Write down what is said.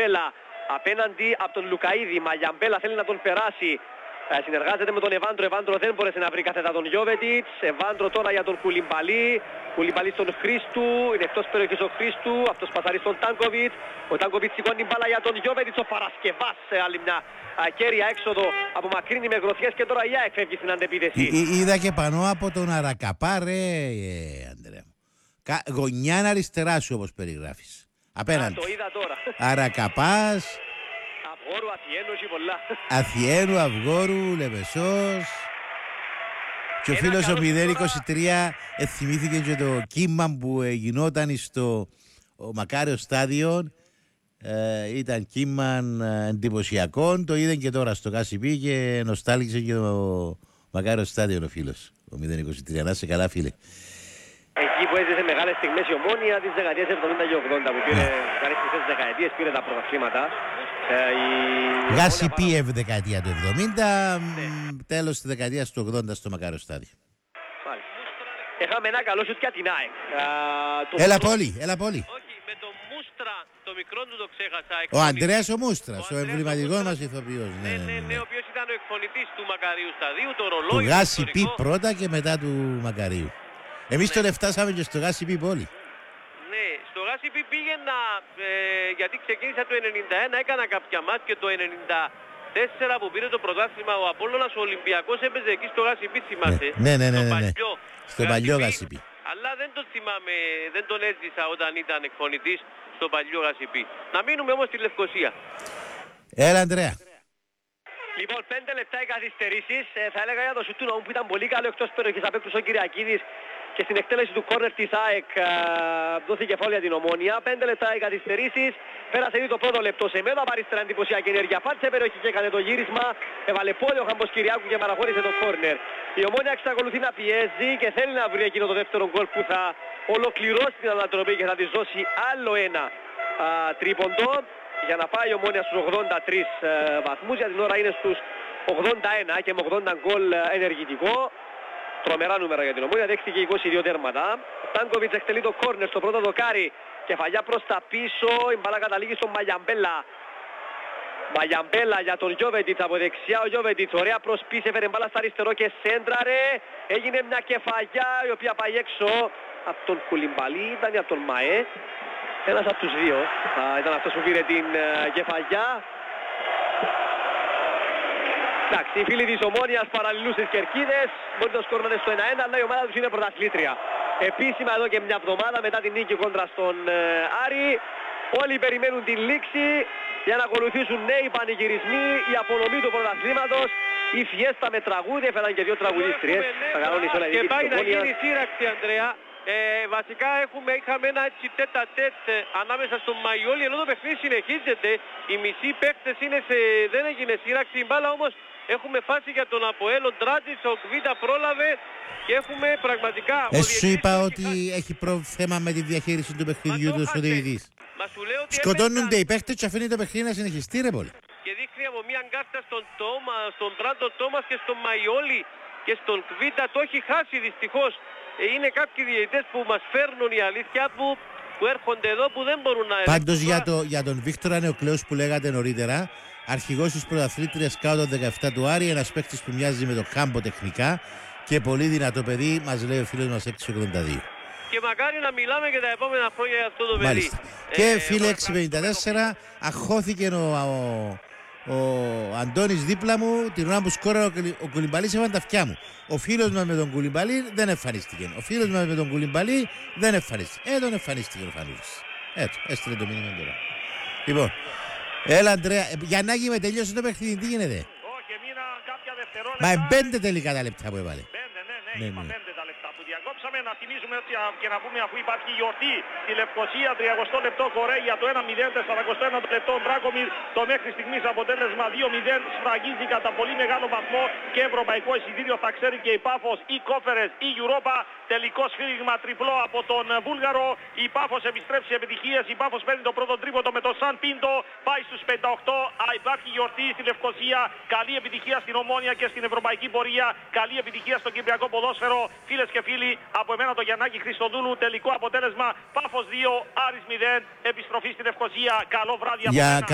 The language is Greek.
Μαγιαμπέλα απέναντι από τον Λουκαΐδη. Μαγιαμπέλα θέλει να τον περάσει. Συνεργάζεται με τον Εβάντρο. Εβάντρο δεν μπόρεσε να βρει κάθετα τον Γιώβετιτς. Εβάντρο τώρα για τον Κουλιμπαλί. Κουλιμπαλί στον Χρήστου. Είναι εκτός περιοχής ο Χρήστου. Αυτός πασαρεί στον Τάνκοβιτς. Ο Τάνκοβιτς σηκώνει μπάλα για τον Γιώβετιτς. Ο Παρασκευάς άλλη μια κέρια έξοδο. Απομακρύνει με γροθιές και τώρα η ΑΕΚ φεύγει στην αντεπίθεση. Είδα και πανώ από τον Αρακαπά, ρε Ανδρέα μου. Γωνιά αριστερά σου όπως περιγράφεις. Απέναντι. Το είδα τώρα. Αρακαπάς. Αυγόρου, Αθιένου, έχει πολλά. Αθιένου, Αυγόρου, Λεμεσός. Και ο φίλος ο 023 θυμήθηκε και το κύμα που γινόταν στο Μακάριο Στάδιο. Ήταν κύμα εντυπωσιακό. Το είδαν και τώρα στο ΚΑΣΙΠ και νοστάλγησε και το Μακάριο Στάδιο ο φίλος. Ο 023. Να είσαι καλά, φίλε. Εκεί που έζησε μεγάλες στιγμές η Ομόνια της δεκαετίας 70 και 80 που πήρε μεγάλες στιγμές δεκαετίες, πήρε τα πρωταθλήματα. Γάση Πιεβ δεκαετία του 70, τέλος της δεκαετίας του 80 στο Μακάριο Στάδιο. Έχαμε ένα καλό σουτ για την ΑΕΚ. Έλα πολύ. Όχι, με τον Μούστρα, το μικρό του το ξέχασα. Ο Ανδρέας ο Μούστρας, ο εμβληματικός μας ηθοποιός. Ναι, ο οποίος ήταν ο εκφωνητής του Μακαρίου Σταδίου, το ρολόι. Του Γάση Πι πρώτα και μετά του Μακαρίου. Εμείς τον φτάσαμε και στο Γάση Πι πόλη. Ναι, στο Γάση Πι πήγαινα, γιατί ξεκίνησα το 91, έκανα κάποια μάτς και το 94 που πήρε το πρωτάθλημα ο Απόλλωνας, ο Ολυμπιακός έπαιζε εκεί στο Γάση Πι, θυμάσαι. Ναι. Παλιό, στο παλιό Γάση Πι. Αλλά δεν τον θυμάμαι, δεν τον έζησα όταν ήταν εκφωνητής στο παλιό Γάση Πι. Να μείνουμε όμως στη Λευκοσία. Έλα, Ανδρέα. Λοιπόν, 5 λεπτά οι καθυστερήσεις. Θα έλεγα για το σουτ του Ναού που ήταν πολύ καλό εκτός περιοχής. Απέκτησε ο Κυριακίδης και στην εκτέλεση του κόρνερ της ΑΕΚ δόθηκε φάουλ για την Ομόνια. 5 λεπτά οι καθυστερήσεις. Πέρασε ήδη το πρώτο λεπτό. Σε μένα παρίστερα εντυπωσιακή ενέργεια. Πάτησε περιοχή και έκανε το γύρισμα. Έβαλε πόδι ο Χαμπος Κυριάκου και παραχώρησε το κόρνερ. Η Ομόνια εξακολουθεί να πιέζει και θέλει να βρει εκείνο το δεύτερο γκολ που θα ολοκληρώσει την ανατροπή και θα της δώσει άλλο ένα τρίποντο για να πάει η Ομόνια στους 83 βαθμούς. Για την ώρα είναι στους 81 και με 80 γκολ ενεργητικό. Τρομερά νούμερα για την Ομόνια, δέχτηκε 22 τέρματα. Ο Τάνκοβιτς εκτελεί το κόρνερ στο πρώτο δοκάρι. Κεφαλιά προς τα πίσω, η μπάλα καταλήγει στον Μαγιαμπέλα. Μαγιαμπέλα για τον Γιώβετιτς από δεξιά. Ο Γιώβετιτς ωραία προσπίσε, έφερε μπάλα στα αριστερό και σέντραρε. Έγινε μια κεφαλιά η οποία πάει έξω από τον Κουλιμπαλί, ήταν ή από τον Μαέ. Ένας από τους δύο ήταν αυτός που πήρε την κεφαλιά. Εντάξει, οι φίλοι της Ομόνιας παραλληλούν στις κερκίδες. Μπορεί το σκορ να είναι στο 1-1, αλλά η ομάδα τους είναι πρωταθλήτρια. Επίσημα εδώ και μια εβδομάδα μετά την νίκη κόντρα στον Άρη. Όλοι περιμένουν την λήξη για να ακολουθήσουν νέοι πανηγυρισμοί, η απονομή του πρωταθλήματος, η φιέστα με τραγούδι. Έφεραν και δύο τραγουδίστριες. Και πάει να γίνει σύραξη, Ανδρέα. Βασικά είχαμε ένα έτσι τέτα τέτ ανάμεσα στον Μαϊόλι, ενώ το παιχνίδι συνεχίζεται. Οι μισοί παίκτες δεν έγινε σύραξη. Η μπάλα όμως έχουμε φάση για τον Αποέλ. Ο Ντράτζης, ο Κβίτα πρόλαβε και έχουμε πραγματικά... Σου είπα ότι έχει θέμα με τη διαχείριση του παιχνιδιού του ο διαιτητής. Σκοτώνονται οι παίκτες και αφήνει το παιχνίδι να συνεχιστεί, ρε πολύ. Και δείχνει από μια κάρτα στον Τράντο Τόμας και στον Μαϊόλι και στον Κβίτα. Το έχει χάσει δυστυχώς. Είναι κάποιοι διαιτητές που μας φέρνουν, η αλήθεια, που έρχονται εδώ που δεν μπορούν να... Πάντως για τον Βίκτορα Νεοκλέους που λέγατε νωρίτερα, αρχηγός της πρωταθλήτριας κάτω των 17 του Άρη, ένας παίκτης που μοιάζει με το Κάμπο τεχνικά και πολύ δυνατό παιδί, μας λέει ο φίλος μας 682. Και μακάρι να μιλάμε και τα επόμενα χρόνια για αυτό το παιδί. Μάλιστα. Και φίλε 654, αχώθηκε ο Αντώνης δίπλα μου την ώρα που σκόρα ο Κουλιμπαλής, έβαλε τα αυτιά μου. Ο φίλος μας με τον Κουλιμπαλή δεν εμφανίστηκε. Ο φίλος μας με τον Κουλιμπαλή δεν εμφανίστηκε. Τον εμφανίστηκε ο Φανούλης. Έστειλε το μήνυμα τώρα. Λοιπόν, έλα Ανδρέα, Γιαννάκη με τελειώσε το παιχνίδι, τι γίνεται? Όχι, μείναν κάποια δευτερόλεπτα. Μα εμπέντε τελικά τα λεπτά που έβαλε. Ναι, είπα 5 τα λεπτά που διακόψαμε. Να θυμίζουμε έτσι και να πούμε, αφού υπάρχει γιορτή στη Λευκοσία, 30 λεπτό Κορέι για το 1-0, 41 λεπτό Μπράκομιρ. Το μέχρι στιγμής αποτέλεσμα 2-0 σφραγίζει κατά πολύ μεγάλο βαθμό και ευρωπαϊκό εισιτήριο θα ξέρει και η Πάφος, η Κόφερες, η Europa. Τελικό σφύριγμα τριπλό από τον Βούλγαρο. Η Πάφος επιστρέψει επιτυχίες. Η Πάφος παίρνει το πρώτο τρίποντο με το Σαν Πίντο. Πάει στους 58. Υπάρχει γιορτή στη Λευκοσία. Καλή επιτυχία στην Ομόνια και στην ευρωπαϊκή πορεία. Καλή επιτυχία στο κυπριακό ποδόσφαιρο. Φίλες και φίλοι, από εμένα το Γιαννάκη Χριστοδούλου. Τελικό αποτέλεσμα Πάφος 2, Άρης 0. Επιστροφή στη Λευκοσία. Καλό βράδυ από εμένα.